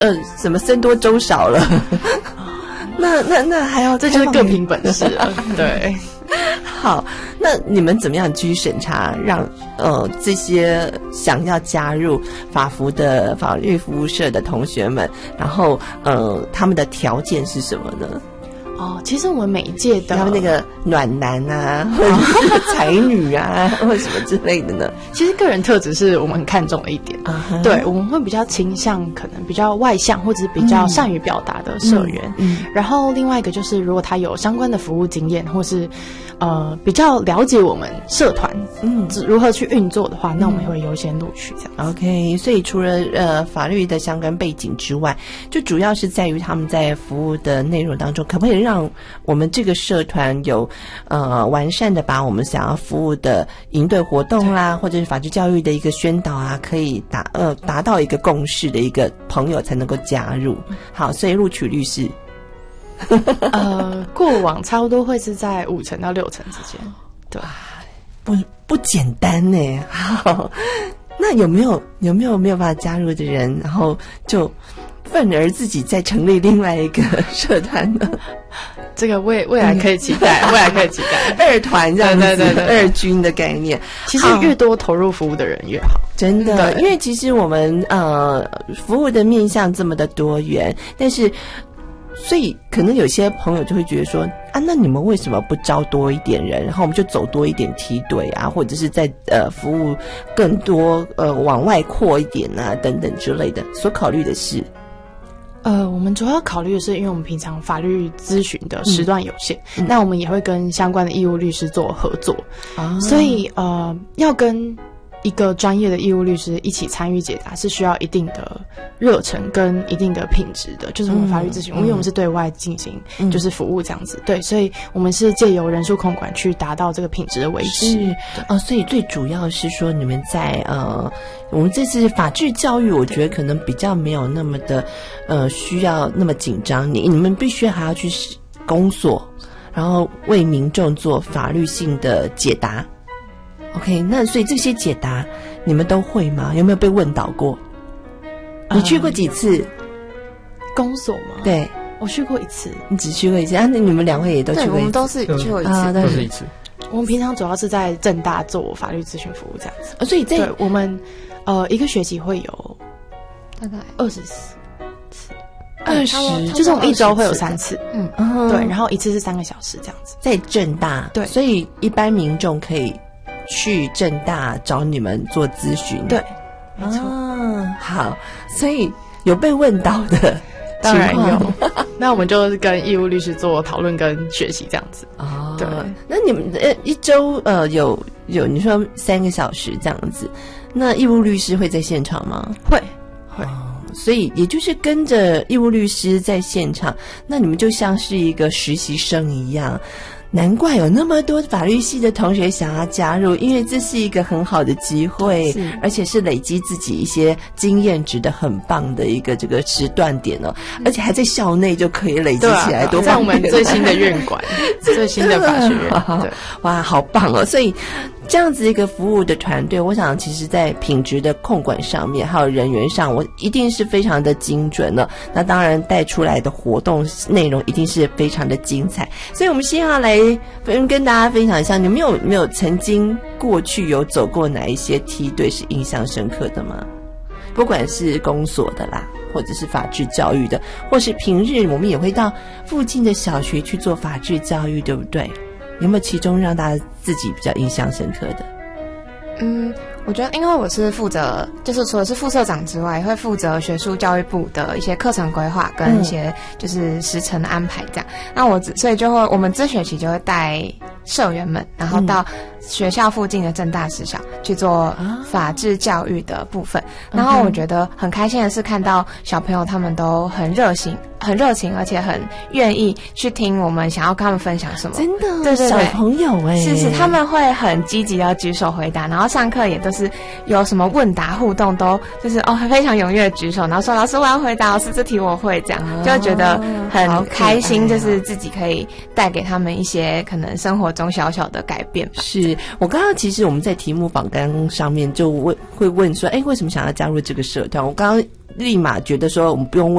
什么僧多粥少了。那还要这就是各凭本事了。对。 好，那你们怎么样去审查，让这些想要加入法服的法律服务社的同学们，然后他们的条件是什么呢？ 其实我们每一届的他们那个暖男啊，或者是才女啊，或者什么之类的呢？ 其实个人特质是我们很看重的一点。对，我们会比较倾向可能比较外向或者是比较善于表达的社员。然后另外一个就是如果他有相关的服务经验，或是比较了解我们社团如何去运作的话，那我们会优先录取这样。 OK， 所以除了法律的相关背景之外，就主要是在于他们在服务的内容当中，可不可以让我们这个社团有完善的把我们想要服务的营队活动啦，或者是法治教育的一个宣导啊，可以达到一个共识的一个朋友才能够加入。好，所以录取率是过往差不多会是在5成到6成之间。对， 不简单呢。好，那有没有办法加入的人，然后就愤而自己再成立另外一个社团呢？ 这个未来可以期待，未来可以期待二团这样子，对，二军的概念。 其实越多投入服务的人越好， 真的。因为其实我们服务的面向这么的多元，但是所以可能有些朋友就会觉得说那你们为什么不招多一点人，然后我们就走多一点梯队啊，或者是在服务更多往外扩一点啊等等之类的。所考虑的是我们主要考虑的是，因为我们平常法律咨询的时段有限，那我们也会跟相关的义务律师做合作，所以要跟一个专业的义务律师一起参与解答是需要一定的热忱跟一定的品质的，就是我们法律咨询，因为我们是对外进行就是服务这样子，对，所以我们是借由人数控管去达到这个品质的维持。 所以最主要是说你们在我们这次法治教育，我觉得可能比较没有那么的需要那么紧张，你们必须还要去公所，然后为民众做法律性的解答。OK， 那所以这些解答你们都会吗？有没有被问到过？你去过几次公所吗？ 对， 我去过1次。 你只去过1次那你们2位也都去过1次？ 对，我们都是去过1次， 都是1次。 我们平常主要是在政大做法律咨询服务这样子。 所以对我们一个学期会有大概 24次。就是我们1周会有3次，对，然后1次是3个小时这样子， 在政大， 对， 所以一般民众可以去政大找你们做咨询， 对，没错。 好，所以有被问到的， 当然有。那我们就跟义务律师做讨论跟学习这样子。对。 那你们1周有你说3个小时这样子，那义务律师会在现场吗？ 会。 所以也就是跟着义务律师在现场，那你们就像是一个实习生一样。难怪有那么多法律系的同学想要加入，因为这是一个很好的机会，而且是累积自己一些经验值的很棒的一个这个时段点哦，而且还在校内就可以累积起来，多在我们最新的院馆最新的法学院，对， 哇，好棒哦！所以这样子一个服务的团队，我想其实在品质的控管上面还有人员上，我一定是非常的精准了。那当然带出来的活动内容一定是非常的精彩，所以我们先要来跟大家分享一下，你们有没有曾经过去有走过哪一些梯队是印象深刻的吗？不管是公所的啦，或者是法治教育的，或是平日我们也会到附近的小学去做法治教育，对不对？有没有其中让大家自己比较印象深刻的？ 我觉得因为我是负责，就是除了是副社长之外，也会负责学术教育部的一些课程规划跟一些就是时程的安排这样。那所以就会我们这学期就会带社员们，然后到学校附近的政大实小去做法治教育的部分。然后我觉得很开心的是看到小朋友他们都很热情，而且很愿意去听我们想要跟他们分享什么。 真的， 对对对， 小朋友是他们会很积极的举手回答，然后上课也都是有什么问答互动都就是非常踊跃举手，然后说老师我要回答，老师这题我会，这样就会觉得很开心，就是自己可以带给他们一些可能生活中小小的改变吧。 是我刚刚其实我们在题目访纲上面就会问说，为什么想要加入这个社团？我刚刚立马觉得说我们不用